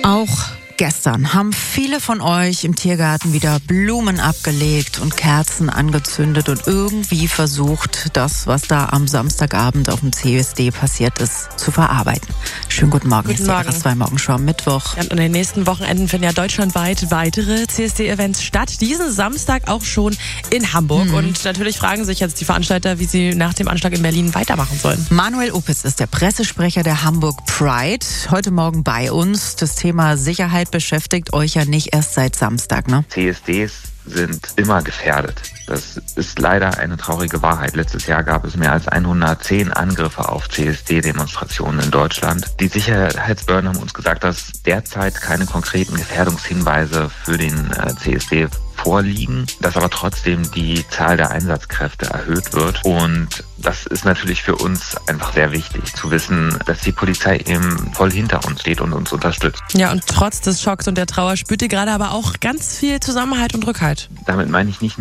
Auch gestern haben viele von euch im Tiergarten wieder Blumen abgelegt und Kerzen angezündet und irgendwie versucht, das, was da am Samstagabend auf dem CSD passiert ist, zu verarbeiten. Schönen guten Morgen. Guten Morgen. Hier ist die RS2 Morgenshow am Mittwoch. Ja, und in den nächsten Wochenenden finden ja deutschlandweit weitere CSD-Events statt. Diesen Samstag auch schon in Hamburg. Und natürlich fragen sich jetzt die Veranstalter, wie sie nach dem Anschlag in Berlin weitermachen sollen. Manuel Opitz ist der Pressesprecher der Hamburg Pride. Heute Morgen bei uns. Das Thema Sicherheit beschäftigt euch ja nicht erst seit Samstag, ne? CSDs sind immer gefährdet. Das ist leider eine traurige Wahrheit. Letztes Jahr gab es mehr als 110 Angriffe auf CSD-Demonstrationen in Deutschland. Die Sicherheitsbehörden haben uns gesagt, dass derzeit keine konkreten Gefährdungshinweise für den CSD vorliegen, dass aber trotzdem die Zahl der Einsatzkräfte erhöht wird. Und das ist natürlich für uns einfach sehr wichtig, zu wissen, dass die Polizei eben voll hinter uns steht und uns unterstützt. Ja, und trotz des Schocks und der Trauer spürt ihr gerade aber auch ganz viel Zusammenhalt und Rückhalt. Damit meine ich nicht